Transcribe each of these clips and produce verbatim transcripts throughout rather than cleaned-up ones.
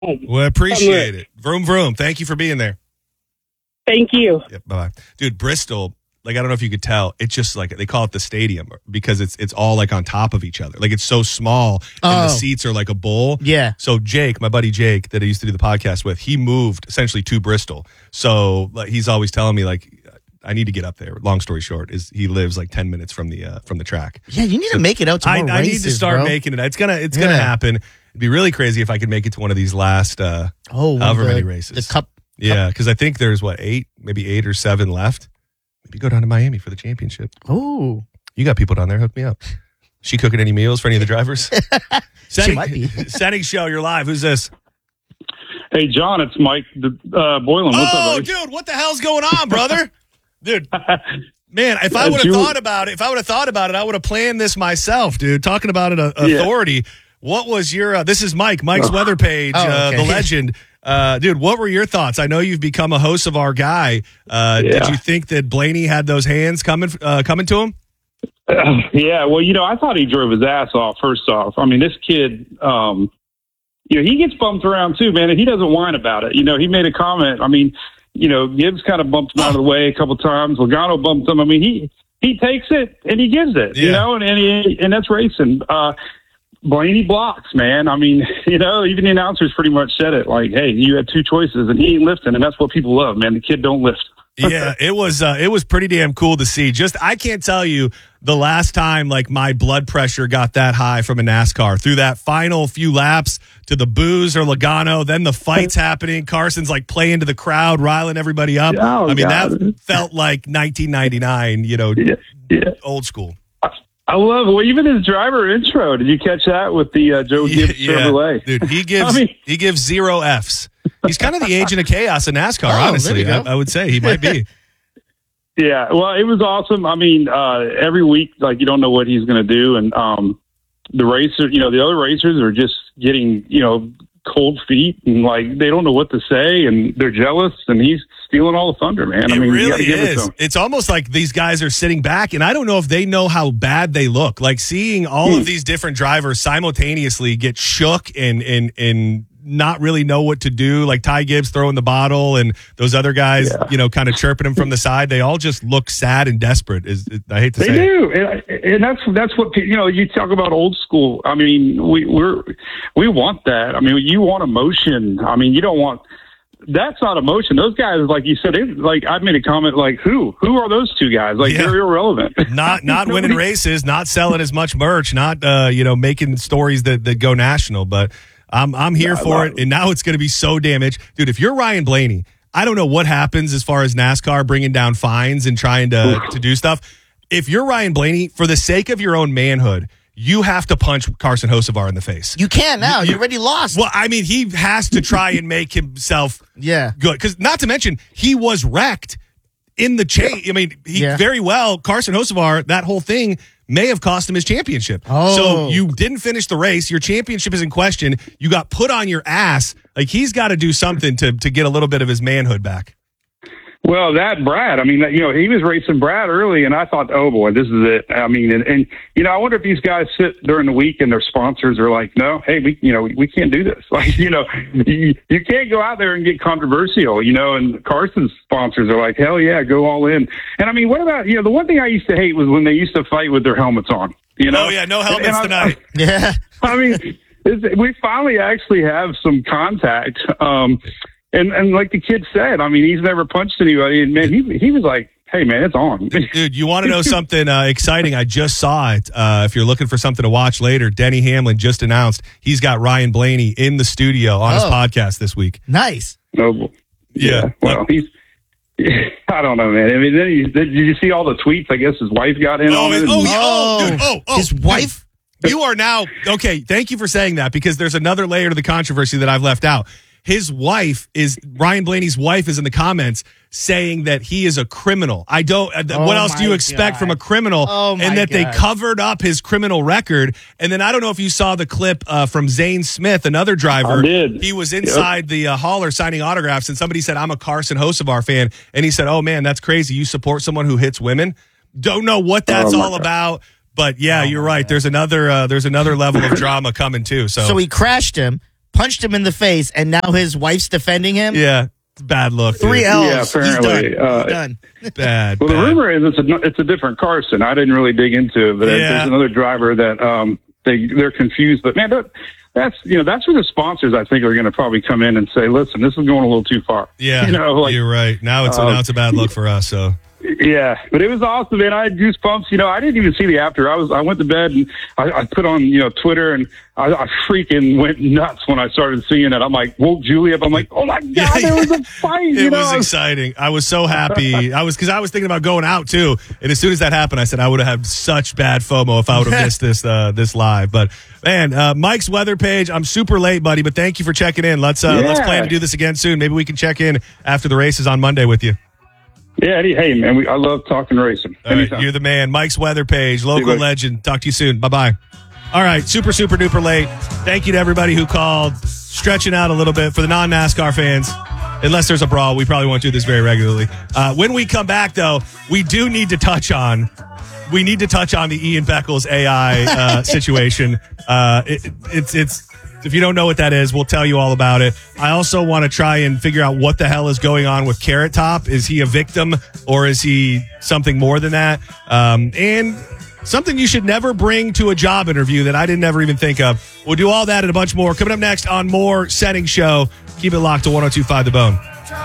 Well, I appreciate it. Vroom, vroom. Thank you for being there. Thank you. Yep, bye-bye. Dude, Bristol, like, I don't know if you could tell, it's just like, they call it the stadium because it's it's all like on top of each other. Like, it's so small and Oh. the seats are like a bowl. Yeah. So Jake, my buddy Jake, that I used to do the podcast with, he moved essentially to Bristol. So like, he's always telling me, like, I need to get up there. Long story short, is he lives like ten minutes from the uh, from the track. Yeah, you need So to make it out to I, more I races, need to start bro. making it. It's gonna it's gonna Yeah. happen. It'd be really crazy if I could make it to one of these last uh, Oh, however the, many races. The cup. Yeah, because I think there's what eight, maybe eight or seven left. Maybe go down to Miami for the championship. Oh, You got people down there. Hook me up. She cooking any meals for any of the drivers? Setting, might be. setting show. You're live. Who's this? Hey, John, it's Mike uh, Boylan. What's Oh, up, buddy? dude, what the hell's going on, brother? Dude, man, if I Uh, would have Ju- thought about it, if I would have thought about it, I would have planned this myself, dude. Talking about it, uh, Yeah. authority. What was your? Uh, this is Mike, Mike's Oh. weather page, Oh, uh, okay. the legend, uh, dude. What were your thoughts? I know you've become a host of our guy. Uh, Yeah. Did you think that Blaney had those hands coming uh, coming to him? Uh, yeah, well, you know, I thought he drove his ass off, first off. I mean, this kid, um, you know, he gets bumped around too, man, and he doesn't whine about it. You know, he made a comment. I mean, you know, Gibbs kind of bumped him out of the way a couple times. Logano bumped him. I mean, he he takes it and he gives it, you Yeah. know, and and, he, and that's racing. Uh, Blaney blocks, man. I mean, you know, even the announcers pretty much said it. Like, hey, you had two choices, and he ain't lifting, and that's what people love, man. The kid don't lift. Yeah, it was uh, it was pretty damn cool to see. Just I can't tell you the last time like my blood pressure got that high from a NASCAR through that final few laps to the booze or Logano, then the fights happening. Carson's like playing to the crowd, riling everybody up. Oh, I mean, God. that felt like nineteen ninety-nine, you know, Yeah, yeah. old school. I love well, even his driver intro. Did you catch that with the uh, Joe Gibbs Chevrolet? Dude, he gives I mean- he gives zero Fs. He's kind of the agent of chaos in NASCAR, Oh, honestly. there you go. I, I would say he might be. Yeah, well, it was awesome. I mean, uh, every week, like you don't know what he's going to do, and um, the racer, you know, the other racers are just getting, you know, cold feet and like they don't know what to say, and they're jealous, and he's stealing all the thunder, man. It I mean, you gotta really give it to is. him. It's almost like these guys are sitting back, and I don't know if they know how bad they look. Like seeing all Hmm. of these different drivers simultaneously get shook and and and not really know what to do. Like Ty Gibbs throwing the bottle, and those other guys, Yeah. you know, kind of chirping him from the side. They all just look sad and desperate. Is I hate to They say it. do, and, and that's that's what pe- you know. You talk about old school. I mean, we we're we want that. I mean, you want emotion. I mean, you don't want. That's not emotion. Those guys, like you said, they, like I made a comment, like who who are those two guys? Like Yeah. they're irrelevant. Not not winning races, not selling as much merch, not uh, you know making stories that, that go national. But I'm I'm here Yeah, I for love it, it. and now it's going to be so damaged, dude. If you're Ryan Blaney, I don't know what happens as far as NASCAR bringing down fines and trying to to do stuff. If you're Ryan Blaney, for the sake of your own manhood, you have to punch Carson Hocevar in the face. You can now. You- You already lost. Well, I mean, he has to try and make himself Yeah. good. Because not to mention, he was wrecked in the chain. I mean, he Yeah. very well, Carson Hocevar, that whole thing may have cost him his championship. Oh. So you didn't finish the race. Your championship is in question. You got put on your ass. Like, he's got to do something to, to get a little bit of his manhood back. Well, that Brad, I mean, that, you know, he was racing Brad early, and I thought, oh boy, this is it. I mean, and, and you know, I wonder if these guys sit during the week and their sponsors are like, no, hey, we, you know, we, we can't do this. Like, you know, you, you can't go out there and get controversial, you know. And Carson's sponsors are like, hell yeah, go all in. And I mean, what about, you know, the one thing I used to hate was when they used to fight with their helmets on. You know? Oh, yeah, no helmets And I- tonight. Yeah. I mean, it's, we finally actually have some contact. Um, and, and like the kid said, I mean, he's never punched anybody. And man, he, he was like, hey, man, it's on. Dude, you want to know something uh, exciting? I just saw it. Uh, if you're looking for something to watch later, Denny Hamlin just announced he's got Ryan Blaney in the studio on his Oh. podcast this week. Nice. No, Yeah. Well, he's. I don't know, man. I mean, then he, did you see all the tweets? I guess his wife got in Oh, on it. oh, and- yeah. Oh, dude. Oh, oh, His dude. wife? You are now okay. Thank you for saying that, because there's another layer to the controversy that I've left out. His wife is Ryan Blaney's wife is in the comments saying that he is a criminal. I don't. Uh, Oh what else do you my expect God. from a criminal? Oh my and that they God. covered up his criminal record. And then I don't know if you saw the clip uh, from Zane Smith, another driver. I did. He was inside the uh, hauler signing autographs, and somebody said, "I'm a Carson Hocevar fan," and he said, "Oh man, that's crazy. You support someone who hits women." Don't know what that's Oh, my all God. about. But yeah, you're right. There's another uh, there's another level of drama coming too. So, So he crashed him, punched him in the face, and now his wife's defending him. Yeah, it's a bad look. Three dude. L's. Yeah, apparently. He's done. Uh, He's done. Bad. Well, bad. the rumor is it's a it's a different Carson. I didn't really dig into it, but Yeah. there's another driver that um they they're confused. But man, that, that's you know that's where the sponsors I think are going to probably come in and say, listen, this is going a little too far. Yeah, you know, like, you're right. Now it's um, now it's a bad look for us. So. Yeah, but it was awesome, man. I had goosebumps. You know, I didn't even see the after. I was, I went to bed and I, I put on, you know, Twitter, and I, I freaking went nuts when I started seeing it. I'm like, woke Julie up. I'm like, oh my god, Yeah, there was a fight. It you know? was exciting. I was so happy. I was because I was thinking about going out too. And as soon as that happened, I said I would have had such bad FOMO if I would have missed this uh, this live. But man, uh, Mike's weather page. I'm super late, buddy, but thank you for checking in. Let's uh, Yeah. let's plan to do this again soon. Maybe we can check in after the races on Monday with you. Yeah, Eddie, hey man, we, I love talking racing. All right, Anytime. you're the man. Mike's weather page, local buddy. legend. Talk to you soon. Bye bye. All right, super, super duper late. Thank you to everybody who called, stretching out a little bit for the non NASCAR fans. Unless there's a brawl, we probably won't do this very regularly. Uh, when we come back, though, we do need to touch on. We need to touch on the Ian Beckles A I uh, situation. Uh, it, it's it's. If you don't know what that is, we'll tell you all about it. I also want to try and figure out what the hell is going on with Carrot Top. Is he a victim or is he something more than that? Um, and something you should never bring to a job interview that I didn't ever even think of. We'll do all that and a bunch more coming up next on more Setting Show. Keep it locked to one oh two point five The Bone.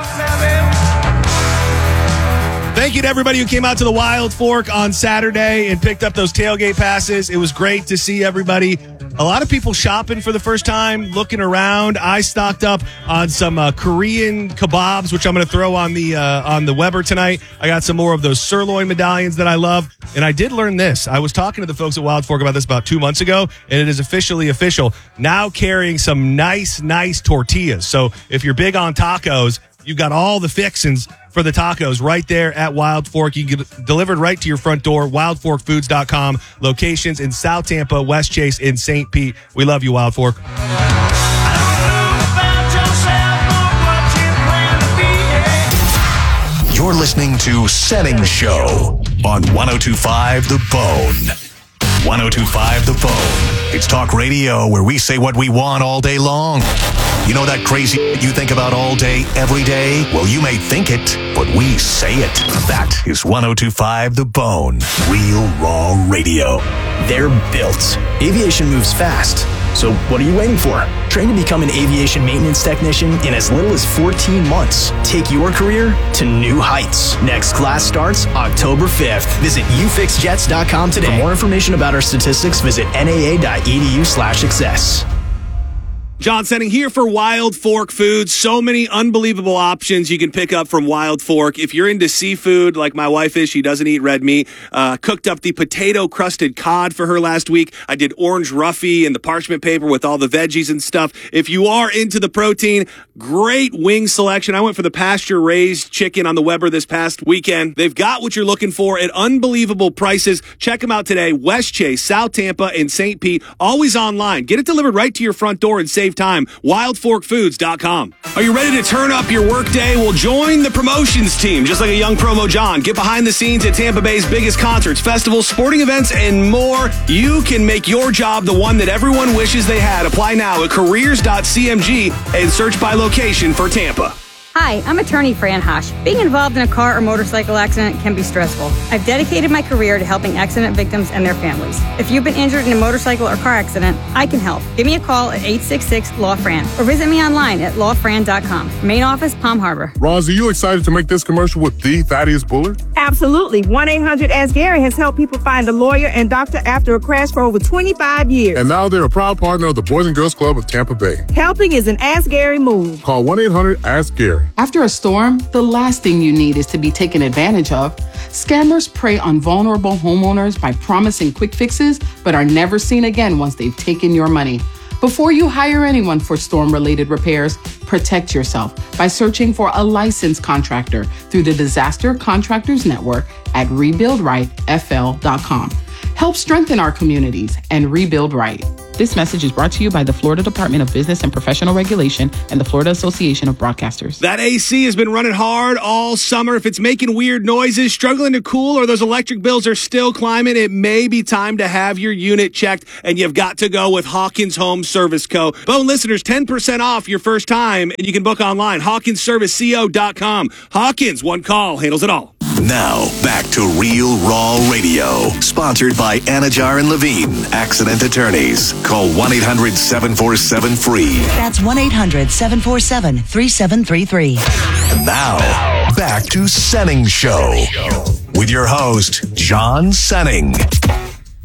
Thank you to everybody who came out to the Wild Fork on Saturday and picked up those tailgate passes. It was great to see everybody. A lot of people shopping for the first time, looking around. I stocked up on some uh, Korean kebabs, which I'm going to throw on the uh, on the Weber tonight. I got some more of those sirloin medallions that I love. And I did learn this. I was talking to the folks at Wild Fork about this about two months ago, and it is officially official. Now carrying some nice, nice tortillas. So if you're big on tacos, you've got all the fixins for the tacos right there at Wild Fork. You can get it delivered right to your front door, wild fork foods dot com. Locations in South Tampa, West Chase, and Saint Pete. We love you, Wild Fork. You're listening to Setting Show on one oh two point five The Bone. one oh two point five The Bone. It's talk radio where we say what we want all day long. You know that crazy you think about all day, every day? Well, you may think it, but we say it. That is one oh two point five The Bone. Real raw radio. They're built. Aviation moves fast. So what are you waiting for? Train to become an aviation maintenance technician in as little as fourteen months. Take your career to new heights. Next class starts October fifth. Visit u fix jets dot com today. For more information about our statistics, visit n a a dot e d u slash success. John Senning here for Wild Fork Foods. So many unbelievable options you can pick up from Wild Fork. If you're into seafood, like my wife is, she doesn't eat red meat. Uh, cooked up the potato-crusted cod for her last week. I did orange roughy and the parchment paper with all the veggies and stuff. If you are into the protein, great wing selection. I went for the pasture-raised chicken on the Weber this past weekend. They've got what you're looking for at unbelievable prices. Check them out today. West Chase, South Tampa, and Saint Pete. Always online. Get it delivered right to your front door and save time. wild fork foods dot com. Are you ready to turn up your workday? Well, join the promotions team. Just like a young promo John. Get behind the scenes at Tampa Bay's biggest concerts, festivals, sporting events, and more. You can make your job the one that everyone wishes they had. Apply now at careers dot c m g and search by location for Tampa. Hi, I'm attorney Fran Hosh. Being involved in a car or motorcycle accident can be stressful. I've dedicated my career to helping accident victims and their families. If you've been injured in a motorcycle or car accident, I can help. Give me a call at eight six six, L A W, F R A N or visit me online at law fran dot com. Main office, Palm Harbor. Roz, are you excited to make this commercial with the Thaddeus Bullard? Absolutely. one eight hundred ask Gary has helped people find a lawyer and doctor after a crash for over twenty-five years. And now they're a proud partner of the Boys and Girls Club of Tampa Bay. Helping is an Ask Gary move. Call one eight hundred ask Gary. After a storm, the last thing you need is to be taken advantage of. Scammers prey on vulnerable homeowners by promising quick fixes, but are never seen again once they've taken your money. Before you hire anyone for storm-related repairs, protect yourself by searching for a licensed contractor through the Disaster Contractors Network at rebuild right f l dot com. Help strengthen our communities and rebuild right. This message is brought to you by the Florida Department of Business and Professional Regulation and the Florida Association of Broadcasters. That A C has been running hard all summer. If it's making weird noises, struggling to cool, or those electric bills are still climbing, it may be time to have your unit checked, and you've got to go with Hawkins Home Service Co. Bone listeners, ten percent off your first time, and you can book online, hawkins service co dot com. Hawkins, one call, handles it all. Now, back to Real Raw Radio, sponsored by Anajar and Levine, accident attorneys. Call one eight hundred seven four seven free. That's one eight hundred seven four seven three seven three three. And now, back to Senning Show with your host, John Senning.